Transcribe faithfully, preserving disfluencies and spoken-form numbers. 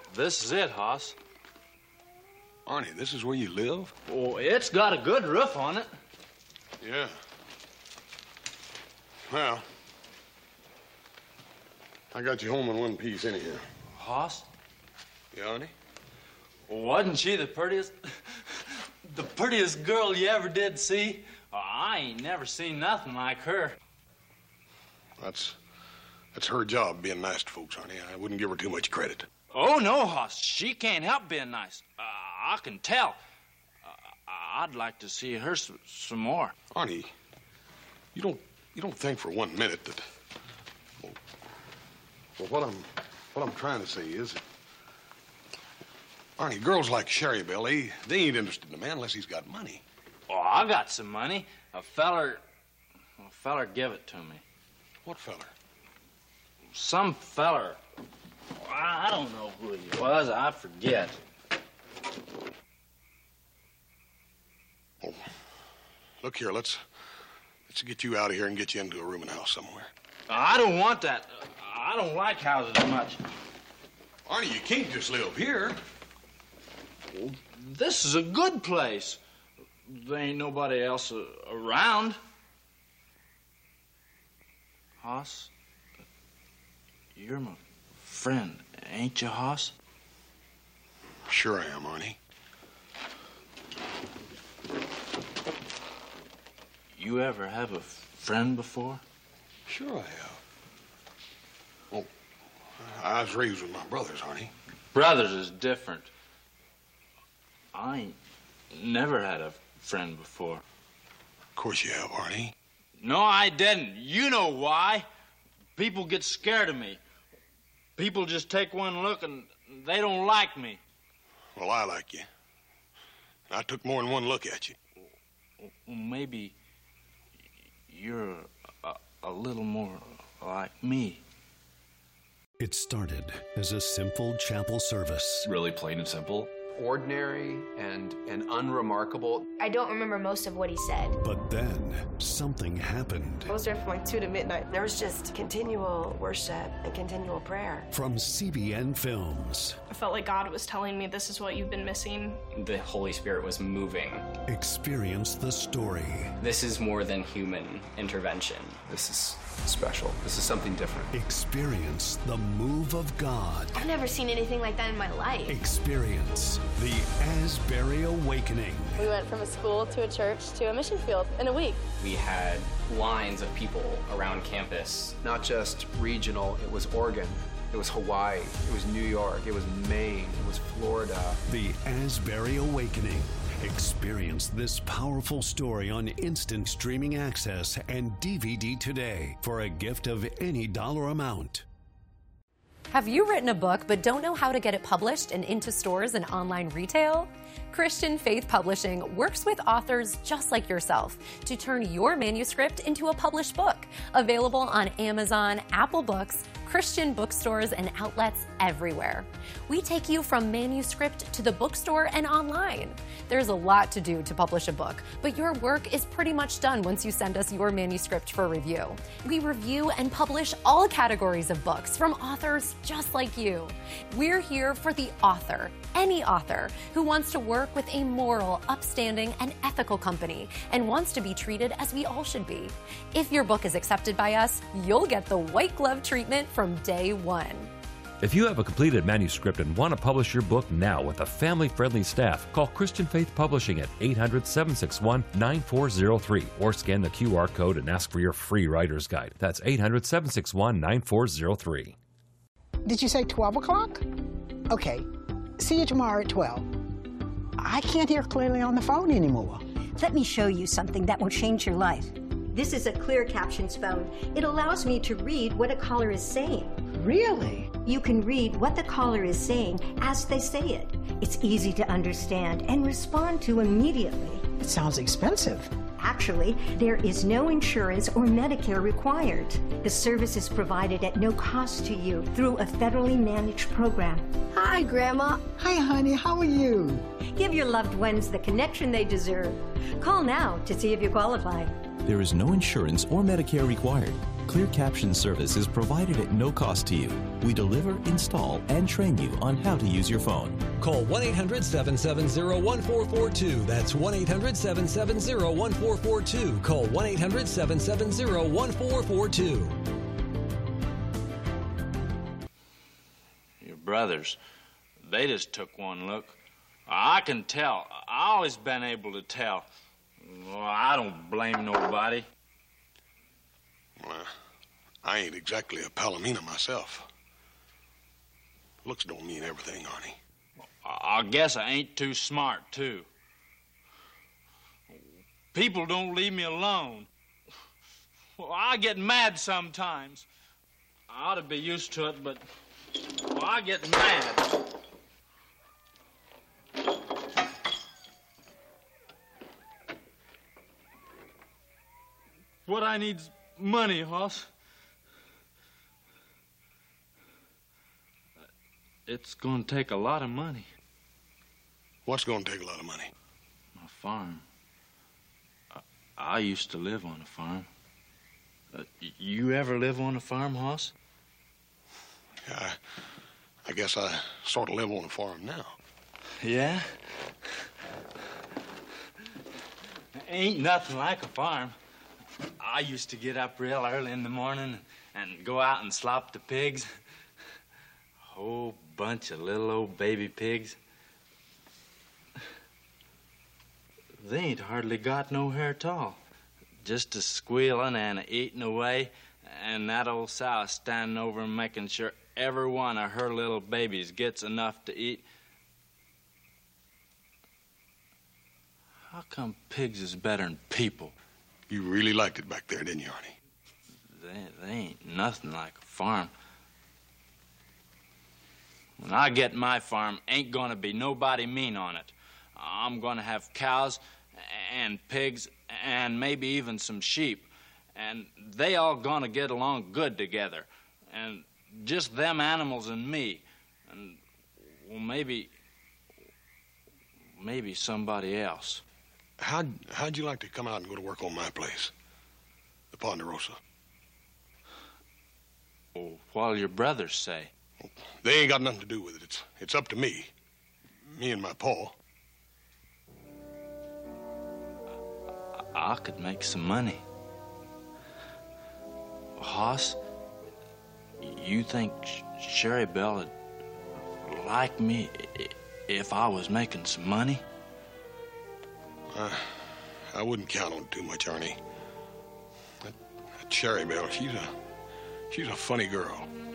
This is it, Hoss. Arnie, this is where you live? Oh, it's got a good roof on it. Yeah. Well, I got you home in one piece anyhow. Hoss? Yeah, Arnie? Wasn't she the prettiest, the prettiest girl you ever did see? Oh, I ain't never seen nothing like her. That's, that's her job, being nice to folks, Arnie. I wouldn't give her too much credit. Oh, no, Hoss. She can't help being nice. Uh, I can tell. Uh, I'd like to see her s some more. Arnie, you don't, you don't think for one minute that... Well, well, what I'm, what I'm trying to say is... Arnie, girls like Sherry Belle, they, they ain't interested in a man unless he's got money. Oh, I got some money. A feller... A feller give it to me. What feller? Some feller. I don't know who he was. I forget. Oh, look here. Let's let's get you out of here and get you into a rooming house somewhere. I don't want that. I don't like houses much. Arnie, you can't just live here. Well, this is a good place. There ain't nobody else uh, around. Hoss, you're my friend, ain't you, Hoss? Sure I am, Arnie. You ever have a friend before? Sure I have. Oh, I was raised with my brothers, Arnie. Brothers is different. I ain't never had a friend before. Of course you have, Arnie. No, I didn't. You know why. People get scared of me. People just take one look and they don't like me. Well, I like you. I took more than one look at you. Well, maybe you're a, a little more like me. It started as a simple chapel service. Really plain and simple. Ordinary and, and unremarkable. I don't remember most of what he said. But then something happened. I was there from like two to midnight. There was just continual worship and continual prayer. From C B N Films. I felt like God was telling me this is what you've been missing. The Holy Spirit was moving. Experience the story. This is more than human intervention. This is special. This is something different. Experience the move of God. I've never seen anything like that in my life. Experience the Asbury Awakening. We went from a school to a church to a mission field in a week. We had lines of people around campus. Not just regional, it was Oregon, it was Hawaii, it was New York, it was Maine, it was Florida. The Asbury Awakening. Experience this powerful story on instant streaming access and D V D today for a gift of any dollar amount. Have you written a book but don't know how to get it published and into stores and online retail? Christian Faith Publishing works with authors just like yourself to turn your manuscript into a published book. Available on Amazon, Apple Books, Christian bookstores, and outlets everywhere. We take you from manuscript to the bookstore and online. There's a lot to do to publish a book, but your work is pretty much done once you send us your manuscript for review. We review and publish all categories of books from authors just like you. We're here for the author, any author, who wants to work with a moral, upstanding, and ethical company and wants to be treated as we all should be. If your book is accepted by us, you'll get the white glove treatment from day one. If you have a completed manuscript and want to publish your book now with a family-friendly staff, call Christian Faith Publishing at eight hundred, seven six one, nine four zero three or scan the Q R code and ask for your free writer's guide. That's eight hundred, seven six one, nine four zero three. Did you say twelve o'clock? Okay. See you tomorrow at twelve. I can't hear clearly on the phone anymore. Let me show you something that will change your life. This is a Clear Captions phone. It allows me to read what a caller is saying. Really? You can read what the caller is saying as they say it. It's easy to understand and respond to immediately. It sounds expensive. Actually, there is no insurance or Medicare required. The service is provided at no cost to you through a federally managed program. Hi, Grandma. Hi, honey. How are you? Give your loved ones the connection they deserve. Call now to see if you qualify. There is no insurance or Medicare required. Clear caption service is provided at no cost to you. We deliver, install, and train you on how to use your phone. Call one eight hundred, seven seven zero, one four four two. That's one eight hundred, seven seven zero, one four four two. Call one eight hundred, seven seven zero, one four four two. Your brothers, they just took one look. I can tell. I always been able to tell. Well, I don't blame nobody. Well, I ain't exactly a Palomino myself. Looks don't mean everything, Arnie. I guess I ain't too smart, too. People don't leave me alone. Well, I get mad sometimes. I ought to be used to it, but well, I get mad. What I need's money, Hoss. It's gonna take a lot of money. What's gonna take a lot of money? My farm. I, I used to live on a farm. Uh, you ever live on a farm, Hoss? Yeah, I, I guess I sort of live on a farm now. Yeah? Ain't nothing like a farm. I used to get up real early in the morning and go out and slop the pigs. A whole bunch of little old baby pigs. They ain't hardly got no hair at all. Just a squealing and a eating away, and that old sow standing over and making sure every one of her little babies gets enough to eat. How come pigs is better than people? You really liked it back there, didn't you, Arnie? They, they ain't nothing like a farm. When I get my farm, ain't gonna be nobody mean on it. I'm gonna have cows and pigs and maybe even some sheep. And they all gonna get along good together. And just them animals and me. And, well, maybe... maybe somebody else. How'd, how'd you like to come out and go to work on my place? The Ponderosa. Well, what'll your brothers say? They ain't got nothing to do with it. It's, it's up to me. Me and my pa. I could make some money. Hoss, you think Sherry Belle would like me if I was making some money? Uh, I wouldn't count on it too much, Arnie. That, that Sherry Belle, she's a, she's a funny girl.